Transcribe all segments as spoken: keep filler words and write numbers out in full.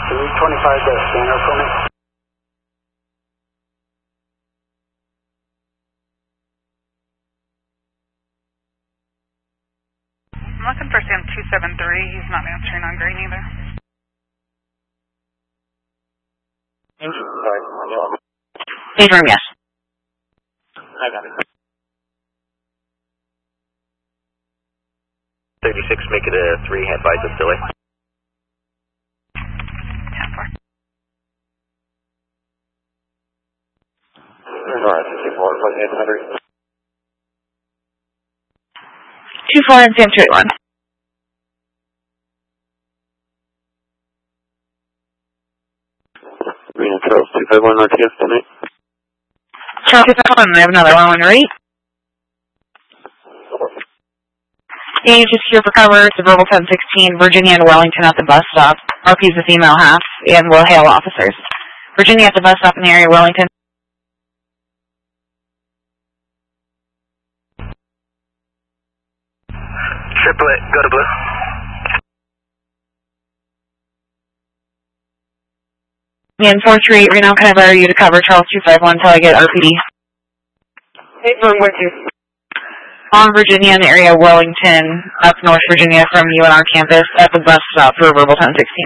three twenty-five to scanner for me. I'm looking for Sam two seven three. He's not answering on green either. State room, yes. I got it. thirty-six, make it a three, advise of delay. ten four. Two four and Sam two eight one. Reno Charles two five one R T F tonight. Charles two five one, I have another one on rate. Yeah, just here for cover. It's a verbal ten sixteen, Virginia and Wellington at the bus stop. R P's the female half, and we'll hail officers. Virginia at the bus stop in the area, Wellington. Triplet, go to blue. And four three eight, Reno, can I borrow you to cover Charles two five one until I get R P D? State room, where to? On Virginia in the area, Wellington, up North Virginia from U N R campus at the bus stop for verbal ten sixteen.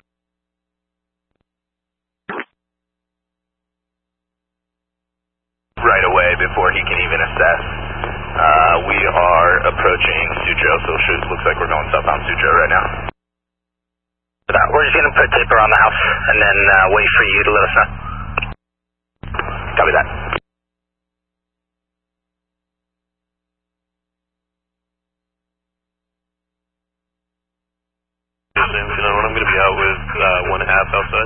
Right away before he can even assess. Uh, we are approaching Suzhou, so it looks like we're going southbound Suzhou right now. We're just going to put taper on the house and then uh, wait for you to let us know. Copy that. I'm going to be out with uh, one and a half outside.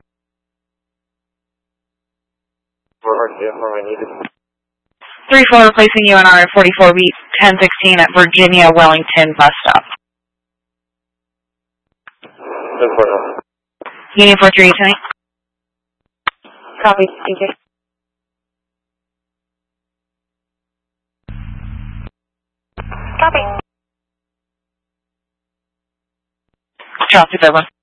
three four replacing U N R at forty-four beat ten sixteen at Virginia Wellington bus stop. Union four three eight tonight. Copy, thank you. Copy. Charles two five one.